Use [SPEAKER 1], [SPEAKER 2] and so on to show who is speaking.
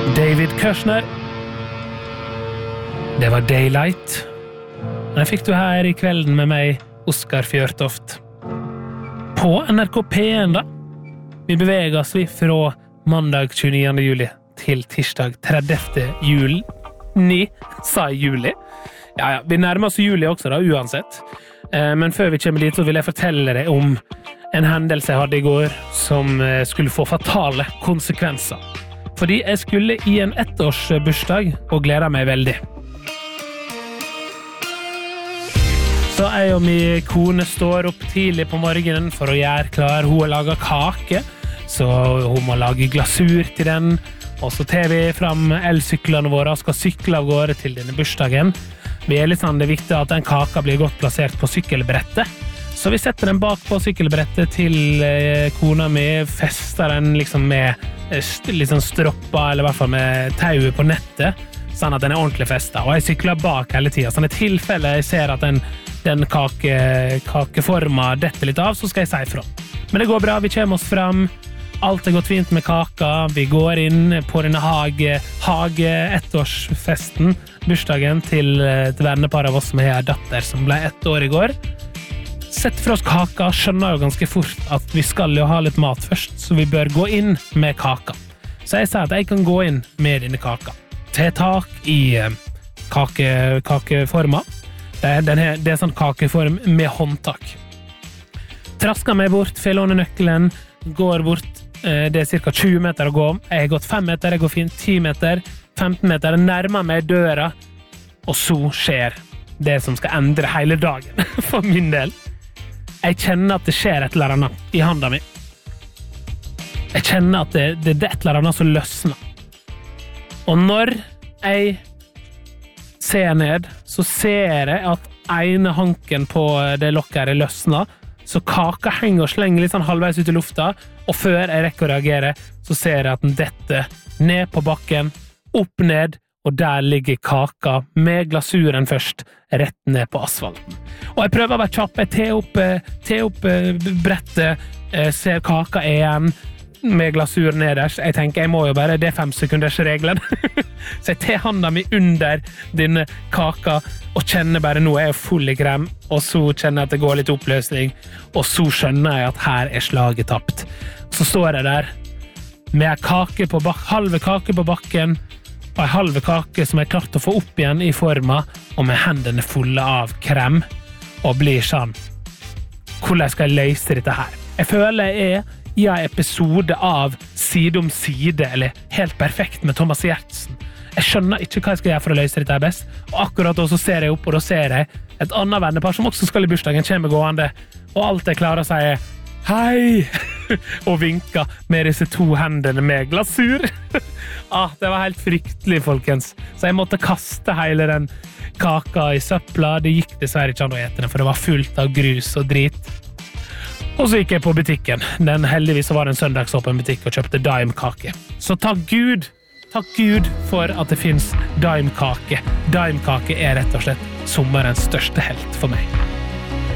[SPEAKER 1] David Kushner. Det var Daylight. Den fikk du her i kvelden med meg, Oskar Fjørtoft. På NRK P1 da. Vi beveger oss fra mandag 29. juli til tirsdag 30. juli. Sa jeg juli? Ja, vi nærmer oss juli også da, uansett. Men før vi kommer dit så vil jeg fortelle deg om en hendelse jeg hadde i går som skulle få fatale konsekvenser. Fordi jeg skulle i en ettårsbursdag og gleder meg veldig. Så jeg og min kone står opp tidlig på morgenen for å gjøre klar. Hun har laget kake, så hun må lage glasur til den. Og så tar vi fram elsyklene våre og skal sykle av gårde til denne bursdagen. Det er viktig at den kaka blir godt plassert på sykkelbrettet. Så vi setter den bak på sykkelbrettet til kona mi, fester den liksom med liksom stropper, eller i hvert fall med tauet på nettet, sånn at den er ordentlig festet. Og jeg sykler bak hele tiden, sånn i tilfelle jeg ser at den kakeforma detter litt av, så skal jeg si fra. Men det går bra, vi kommer oss frem, alt har gått fint med kaka, vi går inn på denne ettårsfesten, bursdagen til et vennepar av oss som har en datter som ble 1 år i går. Sett for oss kaka, skjønner jo ganske fort at vi skal jo ha litt mat først, så vi bør gå inn med kaka. Så jeg sier at jeg kan gå inn med denne kaka. Ta tak i kakeforma. Det er sånn kakeform med håndtak. Trasker meg bort, feller nøkkelen, går bort, det er cirka 20 meter å gå. Jeg har gått 5 meter, jeg går fint 10 meter, 15 meter, nærmer meg døra, og så skjer det som skal endre hele dagen, for min del. Jeg kjenner at det skjer et eller annet i handa mi. Jeg kjenner at det er et eller annet som løsner. Og når jeg ser ned, så ser jeg at ene hanken på det lokket er løsnet, så kaka henger og slenger litt sånn halvveis ut i lufta, og før jeg rekker å reagere, så ser jeg at den detter ned på bakken, opp ned, og der ligger kaka med glasuren først, rett ned på asfalten. Og jeg prøver å være kjapp, jeg tar opp brettet, ser kaka igjen, med glasur nederst. Jeg tenker, jeg må jo bare, det 5 sekunders reglen. Så jeg tar handa mi under denne kaka, og kjenner bare nå er jeg full i krem, og så kjenner jeg at det går litt oppløsning, og så skjønner jeg at her er slaget tapt. Så står jeg der, med halve kake på bakken, og en halve kake som jeg klarte å få opp igjen i forma, og med hendene fulle av krem, og blir sånn, hvordan skal jeg løse dette her? Jeg føler jeg er i en episode av Side om side, eller Helt perfekt med Thomas Giertsen. Jeg skjønner ikke hva jeg skal gjøre for å løse dette her best, og akkurat da så ser jeg opp, og da ser jeg et annet vennepar som også skal i bursdagen, kommer gående, og alt jeg klarer å si er «Hei!» og vinka med disse 2 hendene med glasur. Det var helt fryktelig, folkens. Så jeg måtte kaste hele den kaka i søpla. Det gikk dessverre ikke an å ete den, for det var fullt av grus og drit. Og så gikk jeg på butikken. Heldigvis var det en søndagsåpen butikk og kjøpte Daim-kake. Så takk Gud for at det finnes Daim-kake. Daim-kake er rett og slett sommerens største helt for meg.